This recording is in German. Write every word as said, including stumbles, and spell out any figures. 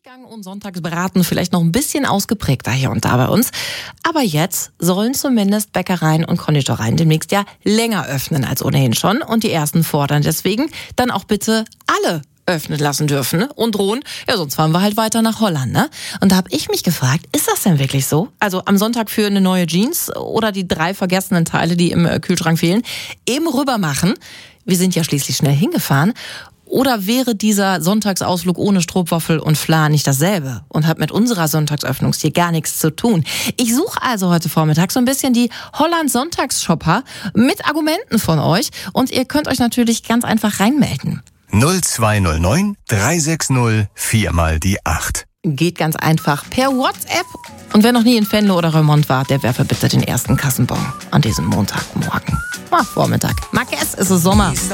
Durchgang und Sonntagsbraten vielleicht noch ein bisschen ausgeprägter hier und da bei uns. Aber jetzt sollen zumindest Bäckereien und Konditoreien demnächst ja länger öffnen als ohnehin schon. Und die ersten fordern deswegen dann auch bitte alle öffnen lassen dürfen, ne? Und drohen, ja, sonst fahren wir halt weiter nach Holland, ne? Und da habe ich mich gefragt, ist das denn wirklich so? Also am Sonntag für eine neue Jeans oder die drei vergessenen Teile, die im Kühlschrank fehlen, eben rüber machen. Wir sind ja schließlich schnell hingefahren. Oder wäre dieser Sonntagsausflug ohne Stroopwafel und Fla nicht dasselbe und hat mit unserer Sonntagsöffnungstier gar nichts zu tun? Ich suche also heute Vormittag so ein bisschen die Holland-Sonntagsshopper mit Argumenten von euch und ihr könnt euch natürlich ganz einfach reinmelden. null zwei null neun drei sechs null vier mal die acht. Geht ganz einfach per WhatsApp. Und wer noch nie in Venlo oder Remont war, der werfe bitte den ersten Kassenbon an diesem Montagmorgen. Ah, Vormittag. Mag es, es ist Sommer.